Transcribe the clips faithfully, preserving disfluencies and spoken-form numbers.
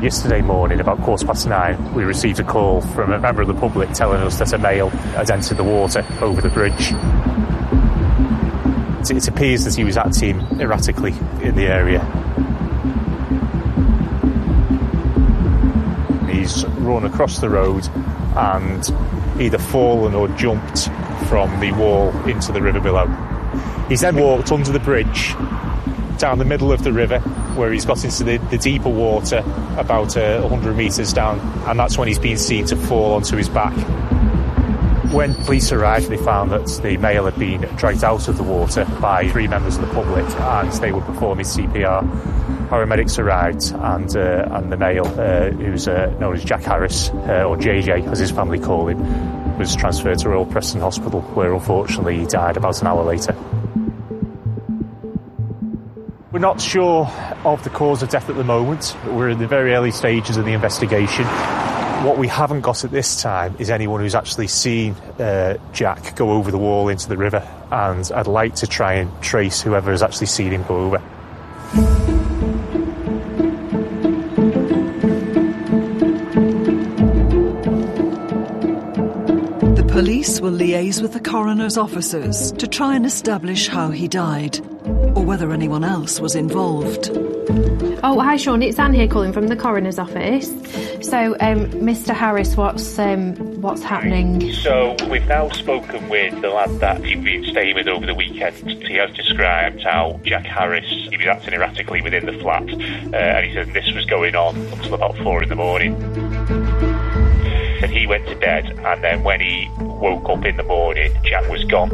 Yesterday morning, about quarter past nine, we received a call from a member of the public telling us that a male had entered the water over the bridge. It, it appears that he was acting erratically in the area. He's run across the road and either fallen or jumped from the wall into the river below. He's then walked under the bridge, down the middle of the river, where he's got into the, the deeper water, about uh, one hundred metres down, and that's when he's been seen to fall onto his back. When police arrived, they found that the male had been dragged out of the water by three members of the public, and they were performing C P R. Paramedics arrived, and uh, and the male, uh, who's uh, known as Jack Harris, uh, or J J as his family call him, was transferred to Royal Preston Hospital, where unfortunately he died about an hour later. We're not sure of the cause of death at the moment. We're in the very early stages of the investigation. What we haven't got at this time is anyone who's actually seen uh, Jack go over the wall into the river, and I'd like to try and trace whoever has actually seen him go over. The police will liaise with the coroner's officers to try and establish how he died, or whether anyone else was involved. Oh, hi Sean, it's Anne here calling from the coroner's office. So, um, Mister Harris, what's um, what's happening? So, we've now spoken with the lad that he'd been staying with over the weekend. He has described how Jack Harris, he was acting erratically within the flat, uh, and he said this was going on until about four in the morning. And he went to bed, and then when he woke up in the morning, Jack was gone.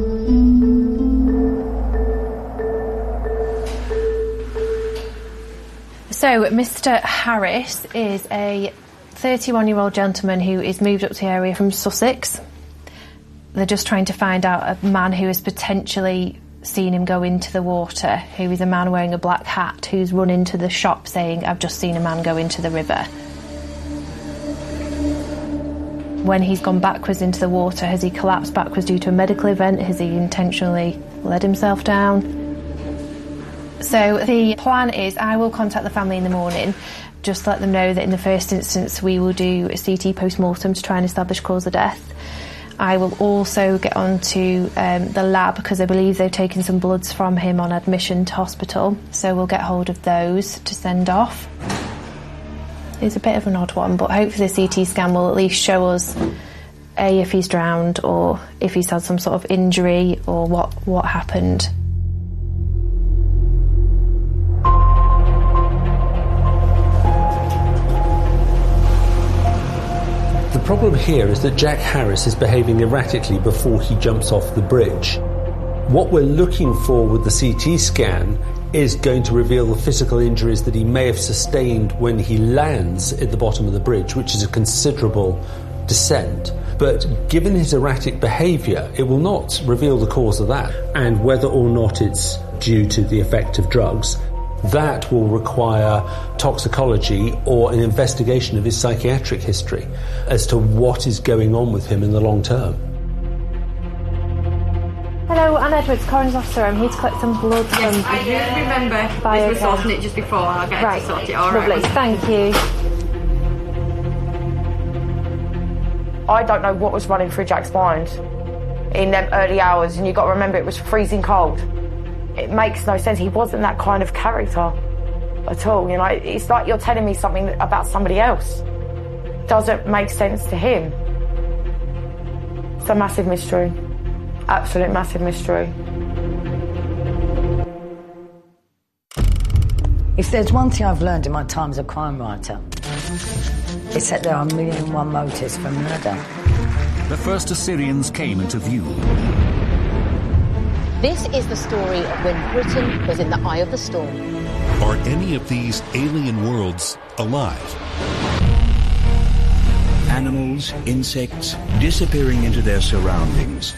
So, Mister Harris is a thirty-one-year-old gentleman who is moved up to the area from Sussex. They're just trying to find out a man who has potentially seen him go into the water, who is a man wearing a black hat who's run into the shop saying, "I've just seen a man go into the river." When he's gone backwards into the water, has he collapsed backwards due to a medical event? Has he intentionally let himself down? So the plan is I will contact the family in the morning, just let them know that in the first instance we will do a C T post-mortem to try and establish cause of death. I will also get on to um, the lab because I believe they've taken some bloods from him on admission to hospital, so we'll get hold of those to send off. It's a bit of an odd one, but hopefully the C T scan will at least show us A, if he's drowned, or if he's had some sort of injury, or what, what happened. The problem here is that Jack Harris is behaving erratically before he jumps off the bridge. What we're looking for with the C T scan is going to reveal the physical injuries that he may have sustained when he lands at the bottom of the bridge, which is a considerable descent. But given his erratic behaviour, it will not reveal the cause of that, and whether or not it's due to the effect of drugs. That will require toxicology or an investigation of his psychiatric history as to what is going on with him in the long term. Hello, Anne Edwards, Coroner's Officer. I'm here to collect some blood yes, from... I uh, remember Bio we were sorting it just before. I'll get right. to sort it. All Lovely, right. thank you. I don't know what was running through Jack's mind in them early hours, and you've got to remember it was freezing cold. It makes no sense. He wasn't that kind of character at all. You know, it's like you're telling me something about somebody else. Doesn't make sense to him. It's a massive mystery. Absolute massive mystery. If there's one thing I've learned in my time as a crime writer, it's that there are a million and one motives for murder. The first Assyrians came into view. This is the story of when Britain was in the eye of the storm. Are any of these alien worlds alive? Animals, insects, disappearing into their surroundings.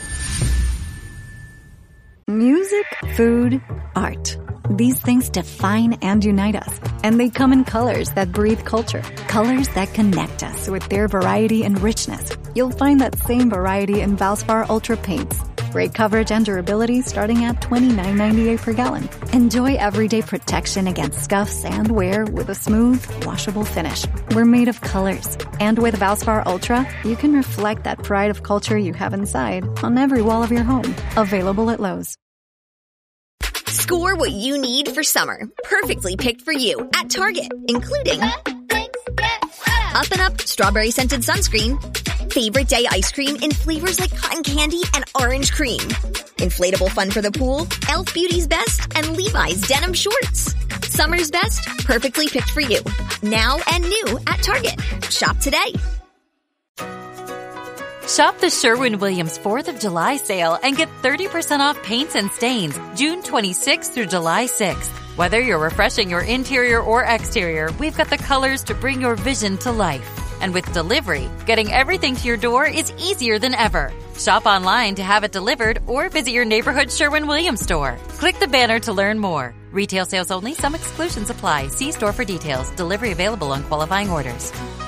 Music, food, art. These things define and unite us. And they come in colors that breathe culture. Colors that connect us with their variety and richness. You'll find that same variety in Valspar Ultra Paints. Great coverage and durability starting at twenty-nine ninety-eight per gallon. Enjoy everyday protection against scuffs and wear with a smooth, washable finish. We're made of colors. And with Valspar Ultra, you can reflect that pride of culture you have inside on every wall of your home. Available at Lowe's. Score what you need for summer. Perfectly picked for you at Target, including Up and Up Strawberry Scented Sunscreen, Favorite Day Ice Cream in flavors like cotton candy and orange cream, Inflatable Fun for the Pool, Elf Beauty's Best, and Levi's Denim Shorts. Summer's best, perfectly picked for you. Now and new at Target. Shop today. Shop the Sherwin-Williams fourth of July sale and get thirty percent off paints and stains June twenty-sixth through July sixth. Whether you're refreshing your interior or exterior, we've got the colors to bring your vision to life. And with delivery, getting everything to your door is easier than ever. Shop online to have it delivered or visit your neighborhood Sherwin-Williams store. Click the banner to learn more. Retail sales only. Some exclusions apply. See store for details. Delivery available on qualifying orders.